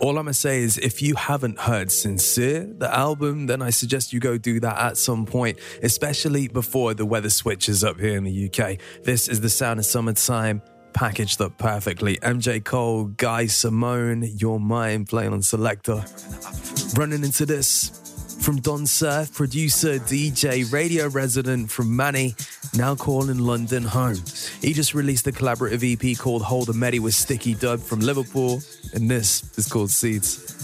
All I'm going to say is if you haven't heard Sincere, the album, then I suggest you go do that at some point, especially before the weather switches up here in the UK. This is the sound of summertime, packaged up perfectly. MJ Cole, Guy Simone, Your Mind, playing on Selector. Running into this from Don Surf, producer, DJ, radio resident from Manny, now calling London home. He just released a collaborative EP called Hold a Medi with Sticky Dub from Liverpool, and this is called Seeds.